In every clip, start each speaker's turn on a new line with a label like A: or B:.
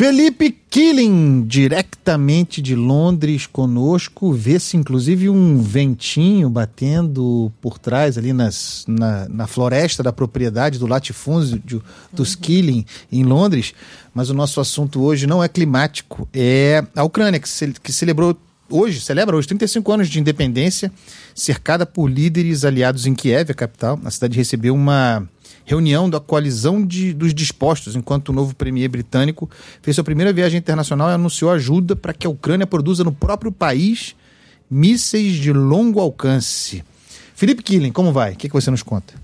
A: Felipe Killing, diretamente de Londres conosco, vê-se inclusive um ventinho batendo por trás ali na floresta da propriedade do latifúndio dos Killing em Londres, mas o nosso assunto hoje não é climático, é a Ucrânia, que celebra hoje 35 anos de independência, cercada por líderes aliados em Kiev, a capital. A cidade recebeu uma reunião da coalizão dos dispostos, enquanto o novo premier britânico fez sua primeira viagem internacional e anunciou ajuda para que a Ucrânia produza no próprio país mísseis de longo alcance. Felipe Killing, como vai? O que você nos conta?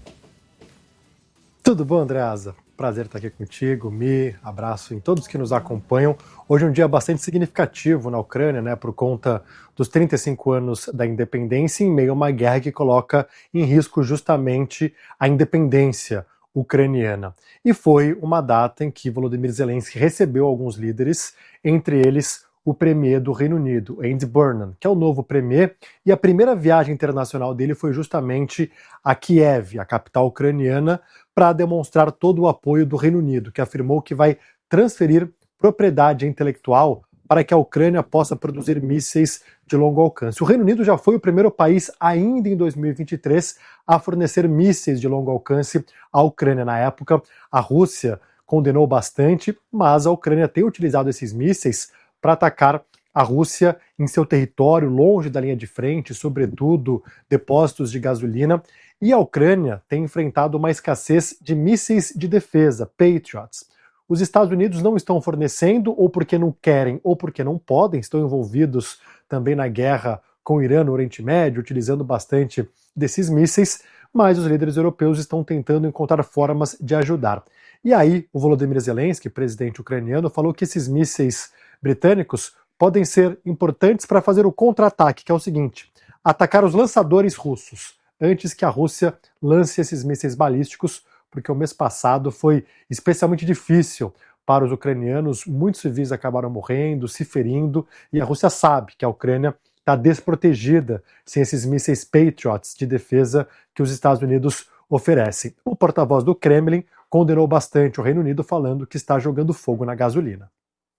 B: Tudo bom, Andreasa? Prazer estar aqui contigo, abraço em todos que nos acompanham. Hoje é um dia bastante significativo na Ucrânia, né, por conta dos 35 anos da independência, em meio a uma guerra que coloca em risco justamente a independência ucraniana. E foi uma data em que Volodymyr Zelensky recebeu alguns líderes, entre eles o premier do Reino Unido, Andy Burnham, que é o novo premier, e a primeira viagem internacional dele foi justamente a Kiev, a capital ucraniana, para demonstrar todo o apoio do Reino Unido, que afirmou que vai transferir propriedade intelectual para que a Ucrânia possa produzir mísseis de longo alcance. O Reino Unido já foi o primeiro país, ainda em 2023, a fornecer mísseis de longo alcance à Ucrânia. Na época, a Rússia condenou bastante, mas a Ucrânia tem utilizado esses mísseis para atacar a Rússia em seu território, longe da linha de frente, sobretudo depósitos de gasolina. E a Ucrânia tem enfrentado uma escassez de mísseis de defesa, Patriots. Os Estados Unidos não estão fornecendo, ou porque não querem, ou porque não podem, estão envolvidos também na guerra com o Irã no Oriente Médio, utilizando bastante desses mísseis, mas os líderes europeus estão tentando encontrar formas de ajudar. E aí, o Volodymyr Zelensky, presidente ucraniano, falou que esses mísseis britânicos podem ser importantes para fazer o contra-ataque, que é o seguinte: atacar os lançadores russos antes que a Rússia lance esses mísseis balísticos, porque o mês passado foi especialmente difícil para os ucranianos, muitos civis acabaram morrendo, se ferindo, e a Rússia sabe que a Ucrânia está desprotegida sem esses mísseis Patriots de defesa que os Estados Unidos oferecem. O porta-voz do Kremlin condenou bastante o Reino Unido, falando que está jogando fogo na gasolina.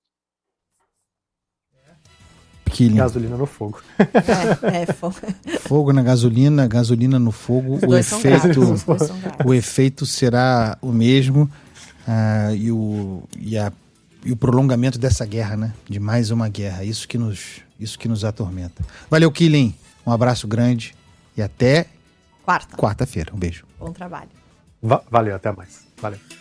A: Killing.
B: Gasolina no fogo.
A: Fogo. Fogo na gasolina, gasolina no fogo. O efeito será o mesmo, e o prolongamento dessa guerra, né? De mais uma guerra. Isso que nos atormenta. Valeu, Killing. Um abraço grande e até quarta-feira. Um beijo.
C: Bom trabalho.
B: Valeu, até mais. Valeu.